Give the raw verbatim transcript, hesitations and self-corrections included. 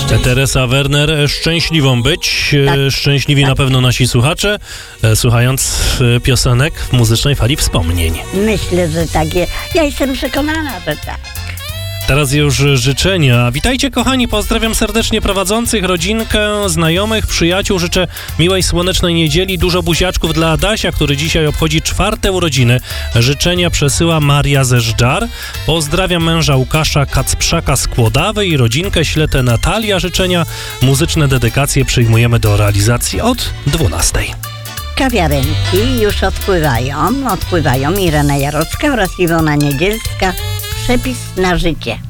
Teresa Werner, szczęśliwą być, Tak, szczęśliwi tak. na pewno nasi słuchacze, słuchając piosenek w muzycznej fali wspomnień. Myślę, że tak jest. Ja jestem przekonana, że tak. Teraz już życzenia. Witajcie kochani, pozdrawiam serdecznie prowadzących, rodzinkę, znajomych, przyjaciół. Życzę miłej, słonecznej niedzieli. Dużo buziaczków dla Adasia, który dzisiaj obchodzi czwarte urodziny. Życzenia przesyła Maria ze Żdżar. Pozdrawiam męża Łukasza Kacprzaka z Kłodawy i rodzinkę Śletę Natalia. Życzenia, muzyczne dedykacje przyjmujemy do realizacji od dwunastej. Kawiarenki już odpływają. Odpływają Irena Jarocka oraz Iwona Niedzielska. Przepis na życie.